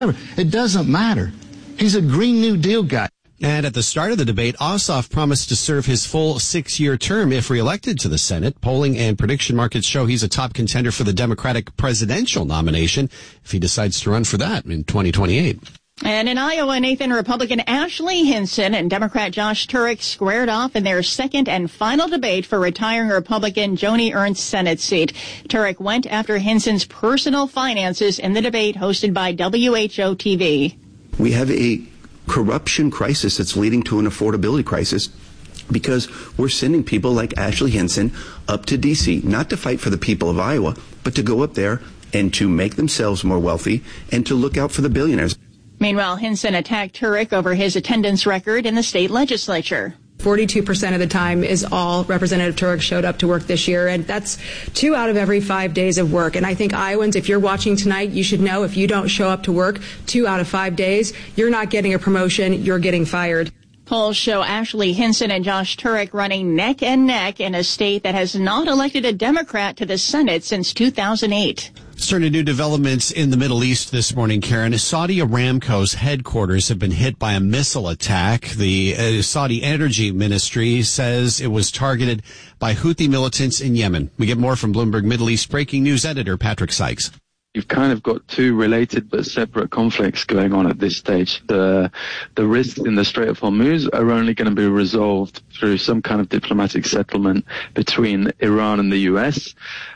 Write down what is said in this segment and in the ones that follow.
It doesn't matter. He's a Green New Deal guy. And at the start of the debate, Ossoff promised to serve his full 6-year term if reelected to the Senate. Polling and prediction markets show he's a top contender for the Democratic presidential nomination if he decides to run for that in 2028. And in Iowa, Nathan, Republican Ashley Hinson and Democrat Josh Turek squared off in their second and final debate for retiring Republican Joni Ernst's Senate seat. Turek went after Hinson's personal finances in the debate hosted by WHO TV. We have a corruption crisis that's leading to an affordability crisis because we're sending people like Ashley Hinson up to D.C., not to fight for the people of Iowa, but to go up there and to make themselves more wealthy and to look out for the billionaires. Meanwhile, Hinson attacked Turek over his attendance record in the state legislature. 42% of the time is all Representative Turek showed up to work this year, and that's 2 out of every 5 days of work. And I think Iowans, if you're watching tonight, you should know if you don't show up to work 2 out of 5 days, you're not getting a promotion, you're getting fired. Polls show Ashley Hinson and Josh Turek running neck and neck in a state that has not elected a Democrat to the Senate since 2008. Let's turn to new developments in the Middle East this morning, Karen. Saudi Aramco's headquarters have been hit by a missile attack. The Saudi Energy Ministry says it was targeted by Houthi militants in Yemen. We get more from Bloomberg Middle East breaking news editor Patrick Sykes. You've kind of got two related but separate conflicts going on at this stage. The risks in the Strait of Hormuz are only going to be resolved through some kind of diplomatic settlement between Iran and the US,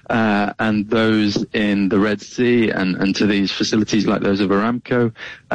and those in the Red Sea and to these facilities like those of Aramco,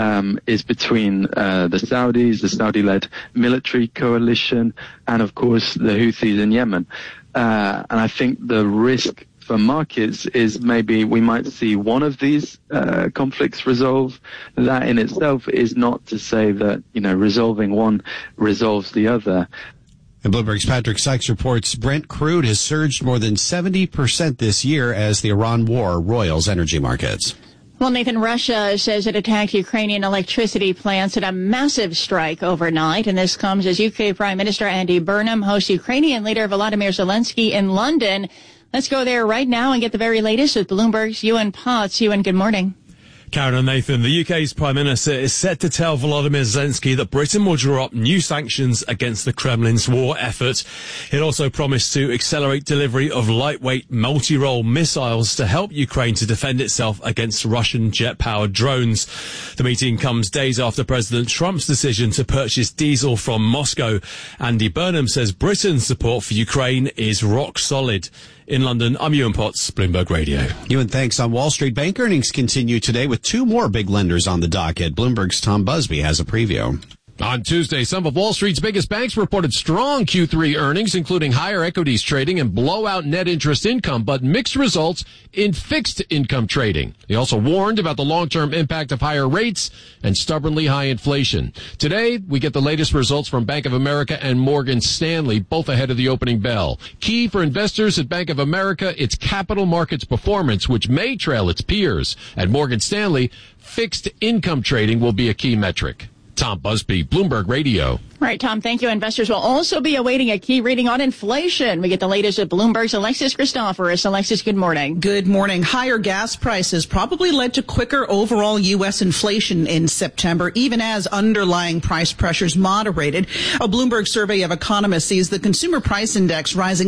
is between the Saudis, the Saudi-led military coalition, and of course the Houthis in Yemen. And I think the risk for markets is maybe we might see one of these conflicts resolve. That in itself is not to say that, resolving one resolves the other. And Bloomberg's Patrick Sykes reports Brent crude has surged more than 70% this year as the Iran war roils energy markets. Well, Nathan, Russia says it attacked Ukrainian electricity plants in a massive strike overnight. And this comes as UK Prime Minister Andy Burnham hosts Ukrainian leader Volodymyr Zelensky in London. Let's go there right now and get the very latest with Bloomberg's Ewan Potts. Ewan, good morning. Karen and Nathan, the UK's Prime Minister is set to tell Volodymyr Zelensky that Britain will draw up new sanctions against the Kremlin's war effort. It also promised to accelerate delivery of lightweight multi-role missiles to help Ukraine to defend itself against Russian jet-powered drones. The meeting comes days after President Trump's decision to purchase diesel from Moscow. Andy Burnham says Britain's support for Ukraine is rock solid. In London, I'm Ewan Potts, Bloomberg Radio. Ewan, thanks. On Wall Street, bank earnings continue today with 2 more big lenders on the docket. Bloomberg's Tom Busby has a preview. On Tuesday, some of Wall Street's biggest banks reported strong Q3 earnings, including higher equities trading and blowout net interest income, but mixed results in fixed income trading. They also warned about the long-term impact of higher rates and stubbornly high inflation. Today, we get the latest results from Bank of America and Morgan Stanley, both ahead of the opening bell. Key for investors at Bank of America, its capital markets performance, which may trail its peers. At Morgan Stanley, fixed income trading will be a key metric. Tom Busby, Bloomberg Radio. Right, Tom, thank you. Investors will also be awaiting a key reading on inflation. We get the latest at Bloomberg's Alexis Christoforous. Alexis, good morning. Good morning. Higher gas prices probably led to quicker overall U.S. inflation in September, even as underlying price pressures moderated. A Bloomberg survey of economists sees the consumer price index rising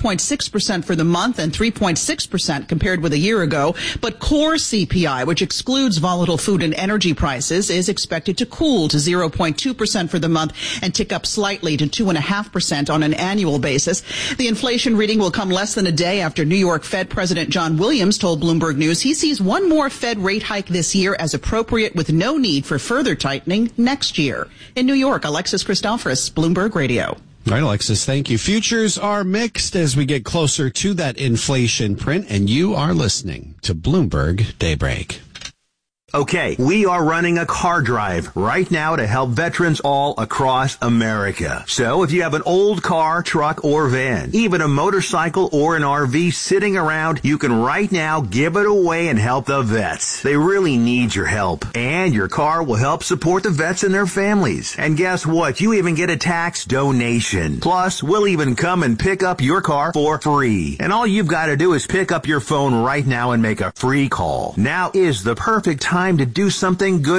0.6% for the month and 3.6% compared with a year ago. But core CPI, which excludes volatile food and energy prices, is expected to cool to 0.2% for the month and tick up slightly to 2.5% on an annual basis. The inflation reading will come less than a day after New York Fed President John Williams told Bloomberg News he sees one more Fed rate hike this year as appropriate with no need for further tightening next year. In New York, Alexis Christoforous, Bloomberg Radio. All right, Alexis, thank you. Futures are mixed as we get closer to that inflation print, and you are listening to Bloomberg Daybreak. Okay, we are running a car drive right now to help veterans all across America. So if you have an old car, truck, or van, even a motorcycle or an RV sitting around, you can right now give it away and help the vets. They really need your help. And your car will help support the vets and their families. And guess what? You even get a tax donation. Plus, we'll even come and pick up your car for free. And all you've got to do is pick up your phone right now and make a free call. Now is the perfect time time to do something good